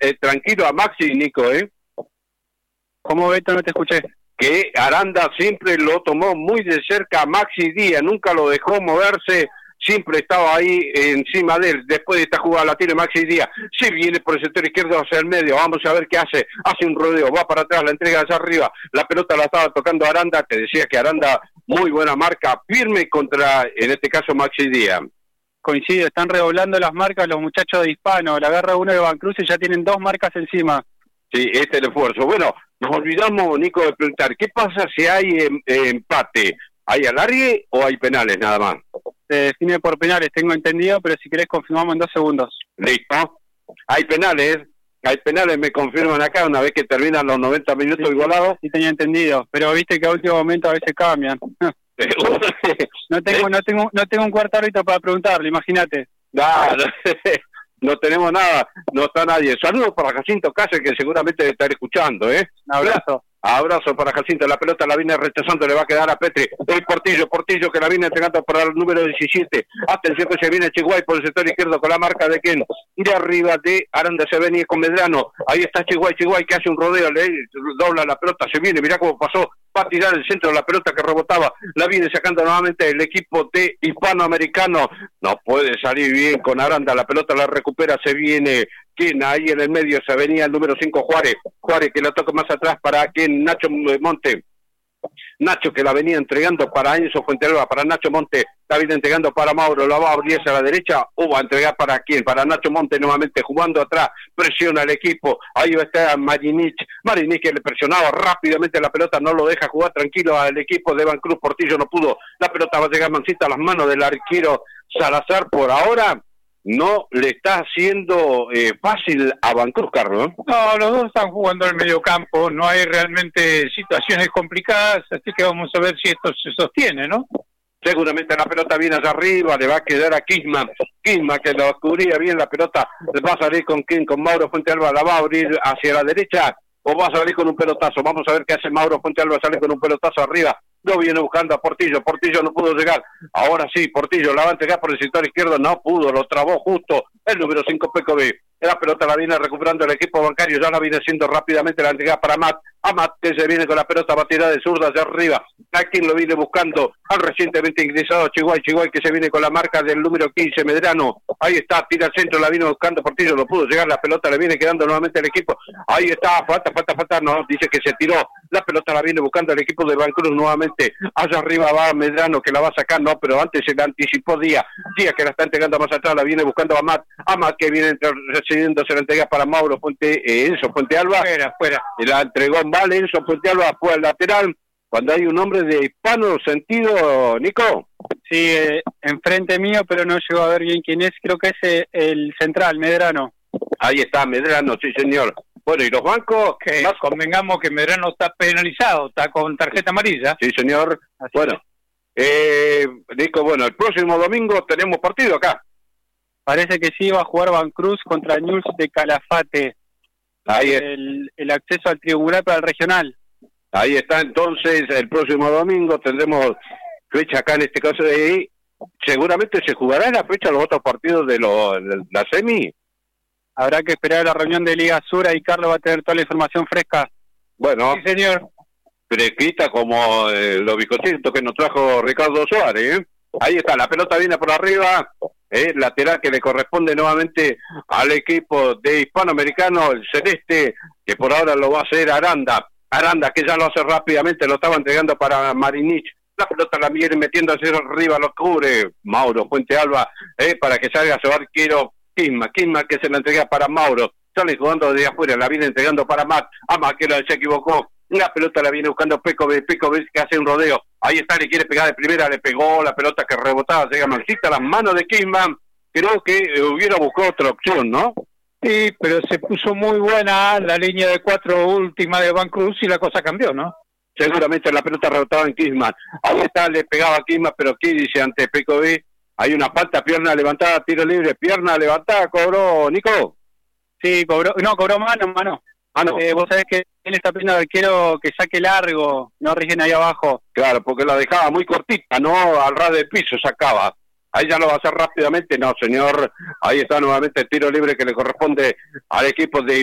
tranquilo a Maxi, Nico, ¿Cómo, Beto? No te escuché. que Aranda siempre lo tomó muy de cerca a Maxi Díaz, nunca lo dejó moverse, siempre estaba ahí encima de él. Después de esta jugada la tiene Maxi Díaz, se viene por el sector izquierdo hacia el medio, vamos a ver qué hace un rodeo, va para atrás, la entrega hacia arriba, la pelota la estaba tocando Aranda, te decía que Aranda, muy buena marca, firme contra, en este caso, Maxi Díaz. Coincido, están redoblando las marcas los muchachos de Hispano, la agarra uno de Vancruz y ya tienen 2 marcas encima. Sí, este es el esfuerzo. Bueno, nos olvidamos, Nico, de preguntar, ¿qué pasa si hay empate? ¿Hay alargue o hay penales nada más? Se define por penales, tengo entendido, pero si querés confirmamos en 2 segundos. Listo. Hay penales, me confirman acá, una vez que terminan los 90 minutos igualados. Sí, tenía entendido, pero viste que a último momento a veces cambian. No tengo un cuarto árbitro para preguntarle, imagínate. No tenemos nada, no está nadie. Saludos para Jacinto Cáceres, que seguramente debe estar escuchando, Un abrazo. Abrazo para Jacinto, la pelota la viene rechazando, le va a quedar a Petri, el Portillo que la viene entregando para el número 17, atención que se viene Chiguay por el sector izquierdo con la marca de Ken, de arriba de Aranda se venía con Medrano, ahí está Chiguay que hace un rodeo, le dobla la pelota, se viene, mirá cómo pasó, va a tirar el centro, la pelota que rebotaba, la viene sacando nuevamente el equipo de Hispanoamericano, no puede salir bien con Aranda, la pelota la recupera, se viene quien ahí en el medio, se venía el número 5 Juárez que la toca más atrás para quien Nacho Monte, Nacho que la venía entregando para Enzo Fuentealba, para Nacho Monte, la viene entregando para Mauro, la va a abrir hacia la derecha, o va a entregar para quién, para Nacho Monte nuevamente jugando atrás, presiona el equipo, ahí va a estar Marinich que le presionaba rápidamente la pelota, no lo deja jugar tranquilo al equipo de Vancruz, Portillo no pudo, la pelota va a llegar mansita a las manos del arquero Salazar por ahora. No le está haciendo fácil a Vancruz, Carlos. No, los dos están jugando en el medio campo, no hay realmente situaciones complicadas, así que vamos a ver si esto se sostiene, ¿no? Seguramente la pelota viene allá arriba, le va a quedar a Kisman que lo cubría bien la pelota, va a salir con Mauro Fuentealba, la va a abrir hacia la derecha, o va a salir con un pelotazo, vamos a ver qué hace Mauro Fuentealba, sale con un pelotazo arriba, lo viene buscando a Portillo no pudo llegar, ahora sí, Portillo la va a entregar por el sector izquierdo, no pudo, lo trabó justo el número 5 Pecovi, la pelota la viene recuperando el equipo bancario, ya la viene haciendo rápidamente la entrega para Amat que se viene con la pelota, va a tirar de zurda hacia arriba, a quien lo viene buscando, al recientemente ingresado Chiguay que se viene con la marca del número 15 Medrano, ahí está, tira al centro, la viene buscando Portillo, no pudo llegar, la pelota le viene quedando nuevamente al equipo, ahí está, falta, no, dice que se tiró, la pelota la viene buscando el equipo de Vancruz nuevamente, allá arriba va Medrano que la va a sacar, no, pero antes se la anticipó Díaz que la está entregando más atrás, la viene buscando a Amat que viene recibiendo, se la entrega para Mauro Enzo Fuentealba, fuera, y la entregó en vale, Enzo Fuentealba fue al lateral, cuando hay un hombre de hispano sentido, Nico. Sí, enfrente mío, pero no llego a ver bien quién es, creo que es el central, Medrano. Ahí está, Medrano, sí señor. Bueno, ¿y los bancos? Que no, convengamos que Medrano está penalizado, está con tarjeta amarilla. Sí, señor. Así bueno, Nico, bueno, el próximo domingo tenemos partido acá. Parece que sí, va a jugar Vancruz contra News de Calafate. Ahí es. El acceso al triangular para el regional. Ahí está, entonces, el próximo domingo tendremos fecha acá en este caso de ahí. Seguramente se jugará en la fecha los otros partidos de la semi. Habrá que esperar la reunión de Liga Sur, y Carlos va a tener toda la información fresca. Bueno, sí, señor. Fresquita como los bizcochitos que nos trajo Ricardo Suárez, Ahí está, la pelota viene por arriba, lateral que le corresponde nuevamente al equipo de Hispanoamericano, el celeste, que por ahora lo va a hacer Aranda que ya lo hace rápidamente, lo estaba entregando para Marinich, la pelota la viene metiendo hacia arriba, lo cubre Mauro Fuentealba, para que salga su arquero Kisma que se la entrega para Mauro, sale jugando desde afuera, la viene entregando para Amat que se equivocó, la pelota la viene buscando Pekovic que hace un rodeo, ahí está, le quiere pegar de primera, le pegó la pelota que rebotaba, llega mansita a las manos de Kisman, creo que hubiera buscado otra opción, ¿no? Sí, pero se puso muy buena la línea de 4 última de Vancruz y la cosa cambió, ¿no? Seguramente la pelota rebotaba en Kisman, ahí está, le pegaba a Kisman, pero ¿qué dice ante Pekovic? Hay una falta, pierna levantada, tiro libre, pierna levantada, cobró Nico. Sí, cobró mano. Vos sabés que él está pidiendo al arquero que saque largo, no rigen ahí abajo. Claro, porque la dejaba muy cortita, no al ras del piso sacaba. Ahí ya lo va a hacer rápidamente, no señor, ahí está nuevamente el tiro libre que le corresponde al equipo de